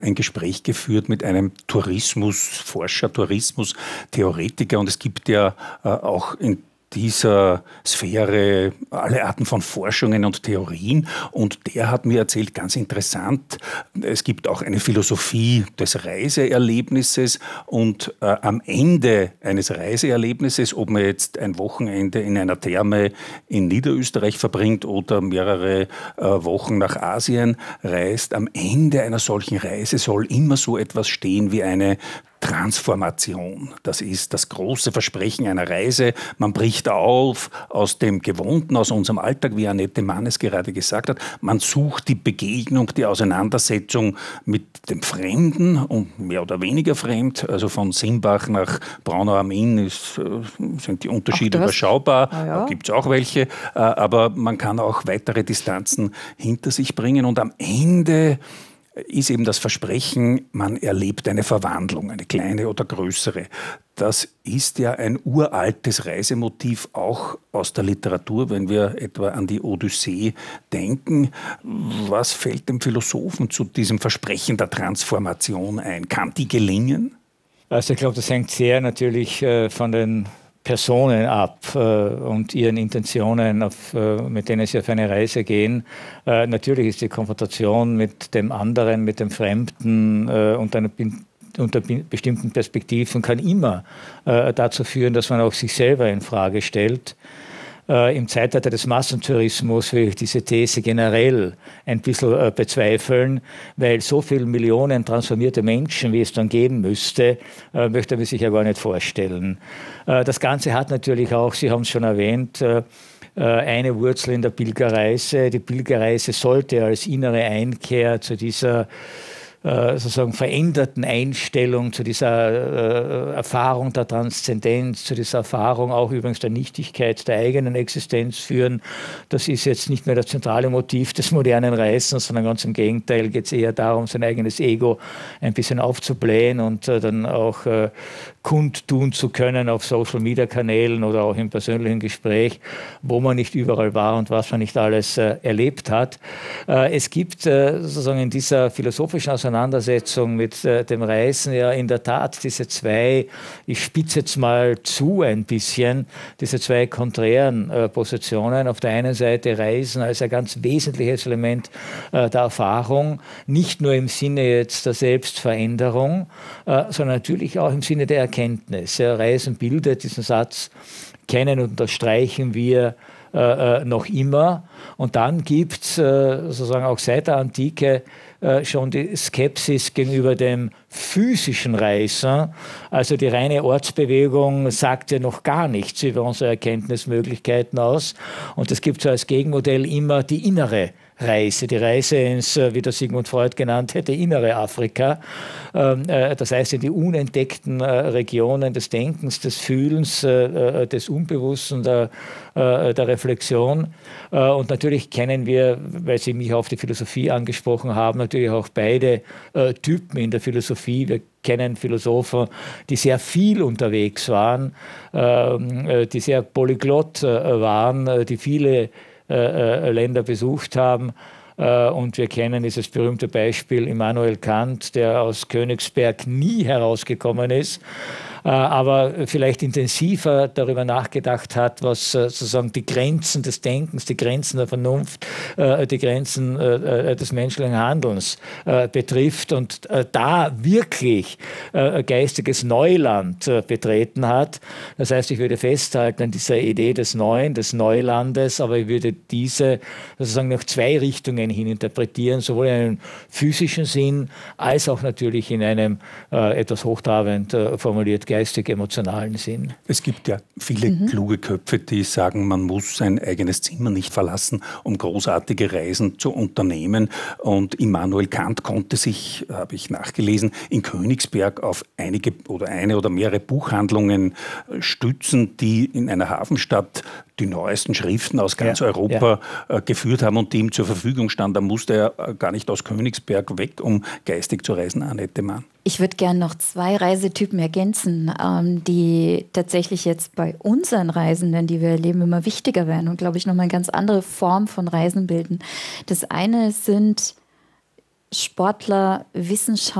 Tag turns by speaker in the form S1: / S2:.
S1: ein Gespräch geführt mit einem Tourismusforscher, Tourismustheoretiker, und es gibt ja auch in dieser Sphäre alle Arten von Forschungen und Theorien, und der hat mir erzählt, ganz interessant, es gibt auch eine Philosophie des Reiseerlebnisses, und am Ende eines Reiseerlebnisses, ob man jetzt ein Wochenende in einer Therme in Niederösterreich verbringt oder mehrere Wochen nach Asien reist, am Ende einer solchen Reise soll immer so etwas stehen wie eine Transformation. Das ist das große Versprechen einer Reise. Man bricht auf aus dem Gewohnten, aus unserem Alltag, wie Annette Mann es gerade gesagt hat. Man sucht die Begegnung, die Auseinandersetzung mit dem Fremden und mehr oder weniger fremd. Also von Simbach nach Braunau am Inn sind die Unterschiede überschaubar. Da gibt es auch welche. Aber man kann auch weitere Distanzen hinter sich bringen. Und am Ende ist eben das Versprechen, man erlebt eine Verwandlung, eine kleine oder größere. Das ist ja ein uraltes Reisemotiv auch aus der Literatur, wenn wir etwa an die Odyssee denken. Was fällt dem Philosophen zu diesem Versprechen der Transformation ein? Kann die gelingen?
S2: Also ich glaube, das hängt sehr natürlich von den Personen ab und ihren Intentionen, mit denen sie auf eine Reise gehen. Natürlich ist die Konfrontation mit dem anderen, mit dem Fremden unter bestimmten Perspektiven kann immer dazu führen, dass man auch sich selber in Frage stellt. Im Zeitalter des Massentourismus will ich diese These generell ein bisschen bezweifeln, weil so viele Millionen transformierte Menschen, wie es dann geben müsste, möchte man sich ja gar nicht vorstellen. Das Ganze hat natürlich auch, Sie haben es schon erwähnt, eine Wurzel in der Pilgerreise. Die Pilgerreise sollte als innere Einkehr zu dieser sozusagen veränderten Einstellung, zu dieser Erfahrung der Transzendenz, zu dieser Erfahrung auch übrigens der Nichtigkeit der eigenen Existenz führen. Das ist jetzt nicht mehr das zentrale Motiv des modernen Reisens, sondern ganz im Gegenteil geht es eher darum, sein eigenes Ego ein bisschen aufzublähen und dann auch kundtun zu können auf Social-Media-Kanälen oder auch im persönlichen Gespräch, wo man nicht überall war und was man nicht alles erlebt hat. Es gibt sozusagen in dieser philosophischen Auseinandersetzung mit dem Reisen ja in der Tat diese zwei, ich spitze jetzt mal zu ein bisschen, diese zwei konträren Positionen. Auf der einen Seite Reisen als ein ganz wesentliches Element der Erfahrung, nicht nur im Sinne jetzt der Selbstveränderung, sondern natürlich auch im Sinne der Erkenntnis. Reisen bildet, diesen Satz kennen und unterstreichen wir noch immer. Und dann gibt es sozusagen auch seit der Antike schon die Skepsis gegenüber dem physischen Reisen. Also die reine Ortsbewegung sagt ja noch gar nichts über unsere Erkenntnismöglichkeiten aus. Und es gibt so als Gegenmodell immer die innere Reise, die Reise ins, wie der Sigmund Freud genannt hätte, innere Afrika. Das heißt, in die unentdeckten Regionen des Denkens, des Fühlens, des Unbewussten, der Reflexion. Und natürlich kennen wir, weil Sie mich auf die Philosophie angesprochen haben, natürlich auch beide Typen in der Philosophie. Wir kennen Philosophen, die sehr viel unterwegs waren, die sehr polyglott waren, die viele Länder besucht haben. Und wir kennen dieses berühmte Beispiel Immanuel Kant, der aus Königsberg nie herausgekommen ist, aber vielleicht intensiver darüber nachgedacht hat, was sozusagen die Grenzen des Denkens, die Grenzen der Vernunft, die Grenzen des menschlichen Handelns betrifft und da wirklich geistiges Neuland betreten hat. Das heißt, ich würde festhalten an dieser Idee des Neuen, des Neulandes, aber ich würde diese sozusagen nach zwei Richtungen hin interpretieren, sowohl in einem physischen Sinn als auch natürlich in einem etwas hochtrabend formuliert geistig-emotionalen Sinn.
S1: Es gibt ja viele kluge Köpfe, die sagen, man muss sein eigenes Zimmer nicht verlassen, um großartige Reisen zu unternehmen. Und Immanuel Kant konnte sich, habe ich nachgelesen, in Königsberg auf eine oder mehrere Buchhandlungen stützen, die in einer Hafenstadt die neuesten Schriften aus ganz Europa geführt haben und die ihm zur Verfügung standen. Da musste er gar nicht aus Königsberg weg, um geistig zu reisen, Annette Mann.
S3: Ich würde gerne noch zwei Reisetypen ergänzen, die tatsächlich jetzt bei unseren Reisenden, die wir erleben, immer wichtiger werden und, glaube ich, nochmal eine ganz andere Form von Reisen bilden. Das eine sind Sportler, Wissenschaftler,